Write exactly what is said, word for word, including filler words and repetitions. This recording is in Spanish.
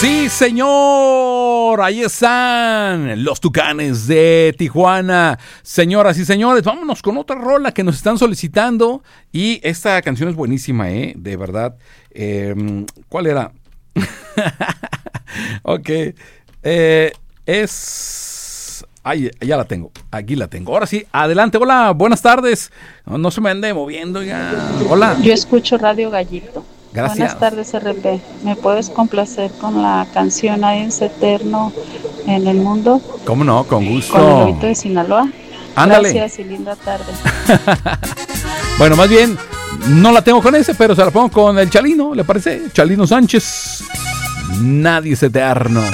Sí, señor, ahí están los Tucanes de Tijuana. Señoras y señores, vámonos con otra rola que nos están solicitando. Y esta canción es buenísima, ¿eh? De verdad. Eh, ¿Cuál era? Ok. Eh, es... Ay, ya la tengo. Aquí la tengo. Ahora sí, adelante. Hola, buenas tardes. No, no se me ande moviendo ya. Hola. Yo escucho Radio Gallito. Gracias. Buenas tardes, R P. ¿Me puedes complacer con la canción Nadie es Eterno en el Mundo? ¿Cómo no? Con gusto. Con el Lobito de Sinaloa. Ándale. Gracias y linda tarde. Bueno, más bien, no la tengo con ese, pero se la pongo con el Chalino, ¿le parece? Chalino Sánchez. Nadie es eterno.